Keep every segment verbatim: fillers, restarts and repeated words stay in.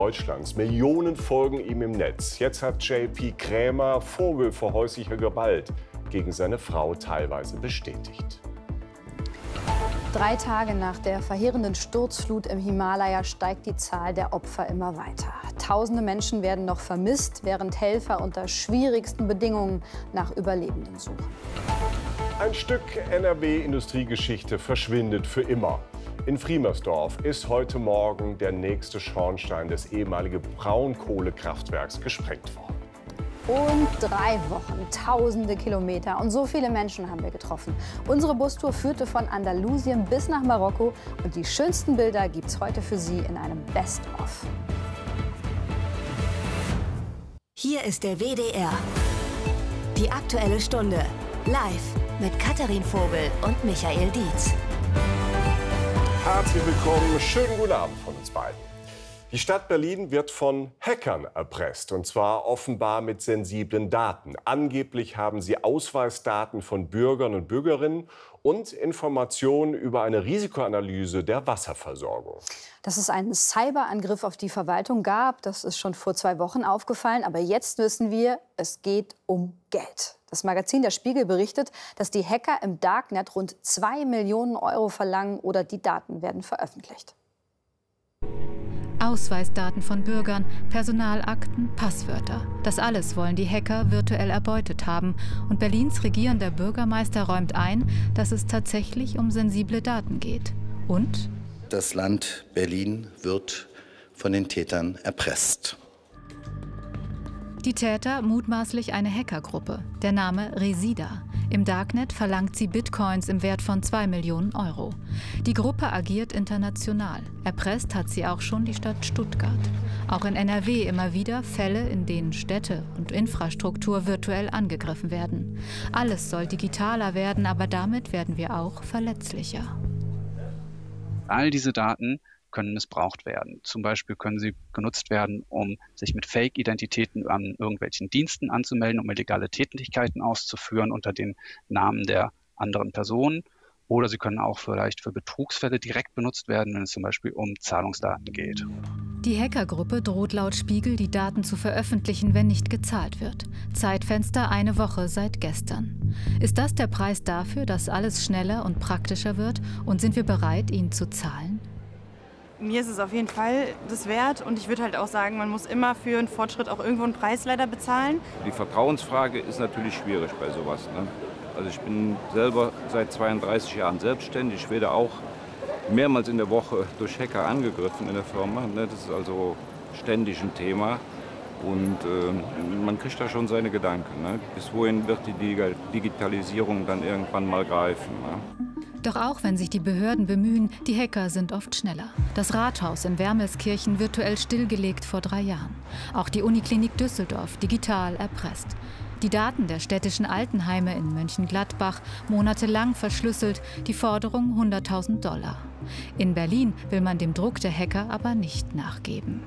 Deutschlands. Millionen folgen ihm im Netz. Jetzt hat J P Krämer Vorwürfe häuslicher Gewalt gegen seine Frau teilweise bestätigt. Drei Tage nach der verheerenden Sturzflut im Himalaya steigt die Zahl der Opfer immer weiter. Tausende Menschen werden noch vermisst, während Helfer unter schwierigsten Bedingungen nach Überlebenden suchen. Ein Stück N R W-Industriegeschichte verschwindet für immer. In Friemersdorf ist heute Morgen der nächste Schornstein des ehemaligen Braunkohlekraftwerks gesprengt worden. Und drei Wochen, tausende Kilometer und so viele Menschen haben wir getroffen. Unsere Bustour führte von Andalusien bis nach Marokko und die schönsten Bilder gibt's heute für Sie in einem Best-of. Hier ist der W D R. Die Aktuelle Stunde. Live mit Katharin Vogel und Michael Dietz. Herzlich willkommen, schönen guten Abend von uns beiden. Die Stadt Berlin wird von Hackern erpresst, und zwar offenbar mit sensiblen Daten. Angeblich haben sie Ausweisdaten von Bürgern und Bürgerinnen und Informationen über eine Risikoanalyse der Wasserversorgung. Dass es einen Cyberangriff auf die Verwaltung gab, das ist schon vor zwei Wochen aufgefallen. Aber jetzt wissen wir, es geht um Geld. Das Magazin Der Spiegel berichtet, dass die Hacker im Darknet rund zwei Millionen Euro verlangen oder die Daten werden veröffentlicht. Ausweisdaten von Bürgern, Personalakten, Passwörter. Das alles wollen die Hacker virtuell erbeutet haben. Und Berlins regierender Bürgermeister räumt ein, dass es tatsächlich um sensible Daten geht. Und? Das Land Berlin wird von den Tätern erpresst. Die Täter mutmaßlich eine Hackergruppe. Der Name Resida. Im Darknet verlangt sie Bitcoins im Wert von zwei Millionen Euro. Die Gruppe agiert international. Erpresst hat sie auch schon die Stadt Stuttgart. Auch in N R W immer wieder Fälle, in denen Städte und Infrastruktur virtuell angegriffen werden. Alles soll digitaler werden, aber damit werden wir auch verletzlicher. All diese Daten können missbraucht werden. Zum Beispiel können sie genutzt werden, um sich mit Fake-Identitäten an irgendwelchen Diensten anzumelden, um illegale Tätigkeiten auszuführen unter den Namen der anderen Personen. Oder sie können auch vielleicht für Betrugsfälle direkt benutzt werden, wenn es zum Beispiel um Zahlungsdaten geht. Die Hackergruppe droht laut Spiegel, die Daten zu veröffentlichen, wenn nicht gezahlt wird. Zeitfenster eine Woche seit gestern. Ist das der Preis dafür, dass alles schneller und praktischer wird? Und sind wir bereit, ihn zu zahlen? Mir ist es auf jeden Fall das wert, und ich würde halt auch sagen, man muss immer für einen Fortschritt auch irgendwo einen Preis leider bezahlen. Die Vertrauensfrage ist natürlich schwierig bei sowas, ne? Also ich bin selber seit zweiunddreißig Jahren selbstständig, ich werde auch mehrmals in der Woche durch Hacker angegriffen in der Firma, ne? Das ist also ständig ein Thema, und äh, man kriegt da schon seine Gedanken, ne? Bis wohin wird die Digitalisierung dann irgendwann mal greifen, ne? Doch auch wenn sich die Behörden bemühen, die Hacker sind oft schneller. Das Rathaus in Wermelskirchen virtuell stillgelegt vor drei Jahren. Auch die Uniklinik Düsseldorf digital erpresst. Die Daten der städtischen Altenheime in Mönchengladbach monatelang verschlüsselt, die Forderung hunderttausend Dollar. In Berlin will man dem Druck der Hacker aber nicht nachgeben.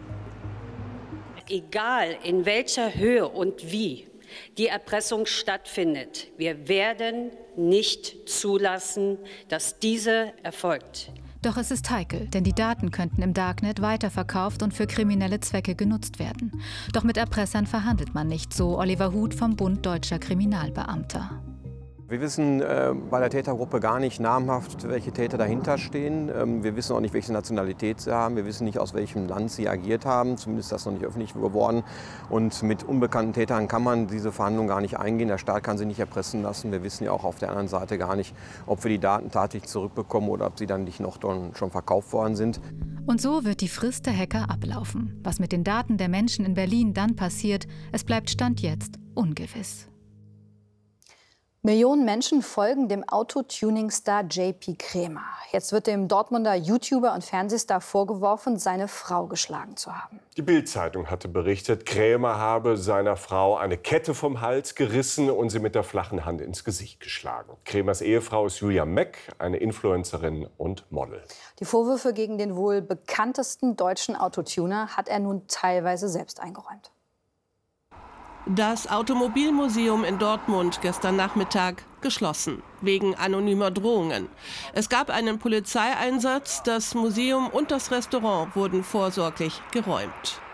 Egal in welcher Höhe und wie die Erpressung stattfindet, wir werden nicht zulassen, dass diese erfolgt. Doch es ist heikel, denn die Daten könnten im Darknet weiterverkauft und für kriminelle Zwecke genutzt werden. Doch mit Erpressern verhandelt man nicht, so Oliver Huth vom Bund Deutscher Kriminalbeamter. Wir wissen äh, bei der Tätergruppe gar nicht namhaft, welche Täter dahinter stehen. Ähm, wir wissen auch nicht, welche Nationalität sie haben. Wir wissen nicht, aus welchem Land sie agiert haben. Zumindest ist das noch nicht öffentlich geworden. Und mit unbekannten Tätern kann man diese Verhandlungen gar nicht eingehen. Der Staat kann sie nicht erpressen lassen. Wir wissen ja auch auf der anderen Seite gar nicht, ob wir die Daten tatsächlich zurückbekommen oder ob sie dann nicht noch schon verkauft worden sind. Und so wird die Frist der Hacker ablaufen. Was mit den Daten der Menschen in Berlin dann passiert, es bleibt Stand jetzt ungewiss. Millionen Menschen folgen dem Autotuning-Star J P Krämer. Jetzt wird dem Dortmunder YouTuber und Fernsehstar vorgeworfen, seine Frau geschlagen zu haben. Die Bild-Zeitung hatte berichtet, Krämer habe seiner Frau eine Kette vom Hals gerissen und sie mit der flachen Hand ins Gesicht geschlagen. Krämers Ehefrau ist Julia Meck, eine Influencerin und Model. Die Vorwürfe gegen den wohl bekanntesten deutschen Autotuner hat er nun teilweise selbst eingeräumt. Das Automobilmuseum in Dortmund gestern Nachmittag geschlossen, wegen anonymer Drohungen. Es gab einen Polizeieinsatz, das Museum und das Restaurant wurden vorsorglich geräumt.